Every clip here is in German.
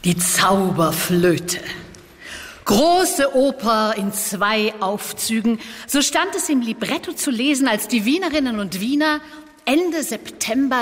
Die Zauberflöte. Große Oper in 2 Aufzügen. So stand es im Libretto zu lesen, als die Wienerinnen und Wiener Ende September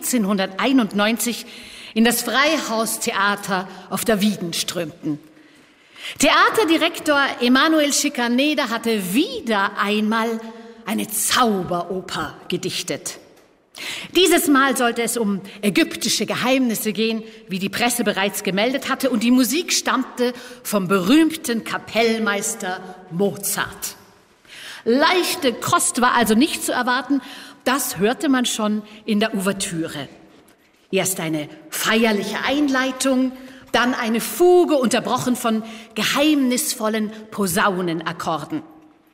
1791 in das Freihaustheater auf der Wieden strömten. Theaterdirektor Emanuel Schikaneder hatte wieder einmal eine Zauberoper gedichtet. Dieses Mal sollte es um ägyptische Geheimnisse gehen, wie die Presse bereits gemeldet hatte, und die Musik stammte vom berühmten Kapellmeister Mozart. Leichte Kost war also nicht zu erwarten, das hörte man schon in der Ouvertüre. Erst eine feierliche Einleitung, dann eine Fuge, unterbrochen von geheimnisvollen Posaunenakkorden.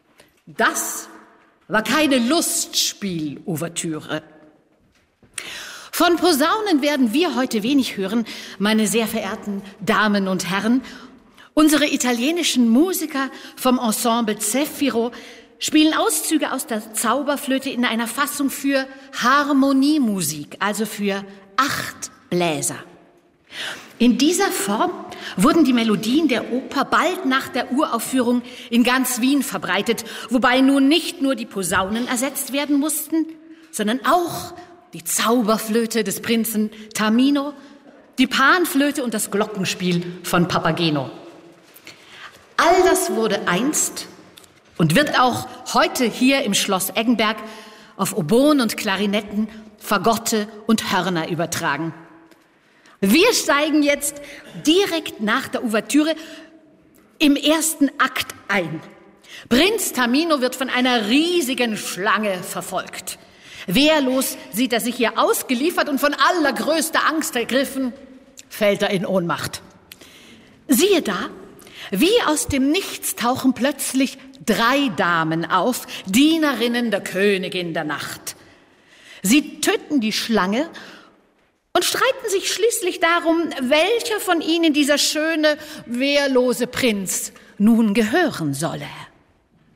Das war keine Lustspiel-Ouvertüre. Von Posaunen werden wir heute wenig hören, meine sehr verehrten Damen und Herren. Unsere italienischen Musiker vom Ensemble Zeffiro spielen Auszüge aus der Zauberflöte in einer Fassung für Harmoniemusik, also für 8 Bläser. In dieser Form wurden die Melodien der Oper bald nach der Uraufführung in ganz Wien verbreitet, wobei nun nicht nur die Posaunen ersetzt werden mussten, sondern auch die Zauberflöte des Prinzen Tamino, die Panflöte und das Glockenspiel von Papageno. All das wurde einst und wird auch heute hier im Schloss Eggenberg auf Oboen und Klarinetten, Fagotte und Hörner übertragen. Wir steigen jetzt direkt nach der Ouvertüre im ersten Akt ein. Prinz Tamino wird von einer riesigen Schlange verfolgt. Wehrlos sieht er sich ihr ausgeliefert und von allergrößter Angst ergriffen, fällt er in Ohnmacht. Siehe da, wie aus dem Nichts tauchen plötzlich 3 Damen auf, Dienerinnen der Königin der Nacht. Sie töten die Schlange und streiten sich schließlich darum, welcher von ihnen dieser schöne, wehrlose Prinz nun gehören solle.